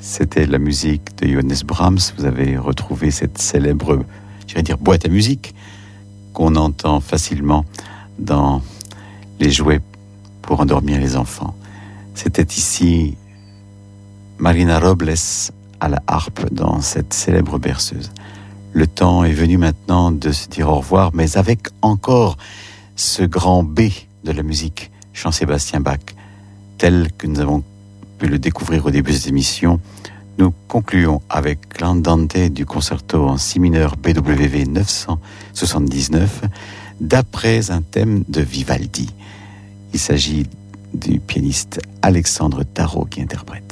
C'était la musique de Johannes Brahms. Vous avez retrouvé cette célèbre, boîte à musique qu'on entend facilement dans les jouets pour endormir les enfants. C'était ici Marina Robles à la harpe dans cette célèbre berceuse. Le temps est venu maintenant de se dire au revoir, mais avec encore ce grand B de la musique, Jean-Sébastien Bach, tel que nous avons pu le découvrir au début de cette émission. Nous concluons avec l'andante du concerto en si mineur BWV 979, d'après un thème de Vivaldi. Il s'agit du pianiste Alexandre Tarot qui interprète.